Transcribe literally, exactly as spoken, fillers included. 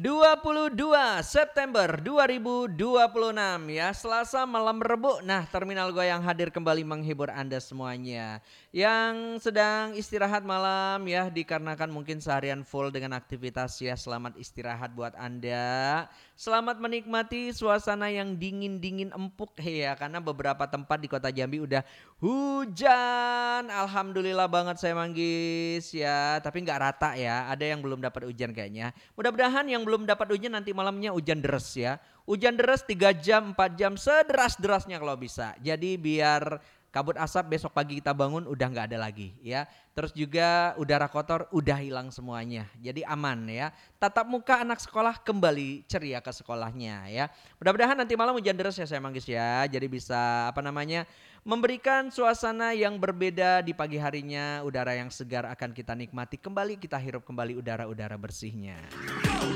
dua puluh dua September dua ribu dua puluh enam ya, Selasa malam Rebu. Nah, Terminal Goyang hadir kembali menghibur Anda semuanya yang sedang istirahat malam ya, dikarenakan mungkin seharian full dengan aktivitas ya. Selamat istirahat buat Anda. Selamat menikmati suasana yang dingin-dingin empuk ya, karena beberapa tempat di Kota Jambi udah hujan. Alhamdulillah banget saya Manggis ya, tapi nggak rata ya. Ada yang belum dapat hujan kayaknya. Mudah-mudahan yang belum dapat hujan nanti malamnya hujan deres ya. Hujan deres tiga jam, empat jam sederas-derasnya kalau bisa. Jadi biar kabut asap besok pagi kita bangun udah nggak ada lagi ya. Terus juga udara kotor udah hilang semuanya. Jadi aman ya. Tatap muka anak sekolah kembali ceria ke sekolahnya ya. Mudah-mudahan nanti malam hujan deres ya saya Manggis ya. Jadi bisa apa namanya memberikan suasana yang berbeda di pagi harinya. Udara yang segar akan kita nikmati kembali, kita hirup kembali udara-udara bersihnya.